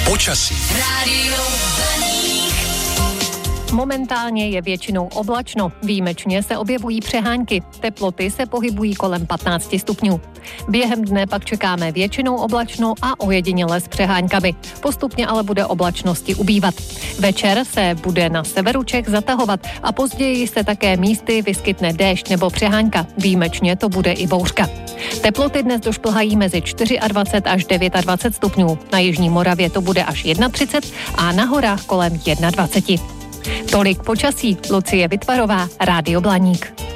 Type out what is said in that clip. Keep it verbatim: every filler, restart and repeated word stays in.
Počasí. Rádio Blaník. Momentálně je většinou oblačno, výjimečně se objevují přehánky. Teploty se pohybují kolem patnáct stupňů. Během dne pak čekáme většinou oblačno a ojediněle s přeháňkami. Postupně ale bude oblačnosti ubývat. Večer se bude na severu Čech zatahovat a později se také místy vyskytne déšť nebo přehánka. Výjimečně to bude i bouřka. Teploty dnes došplhají mezi dvacet čtyři až dvacet devět stupňů. Na jižní Moravě to bude až třicet jedna a na horách kolem dvacet jedna. Tolik počasí. Lucie Vytvarová, Rádio Blaník.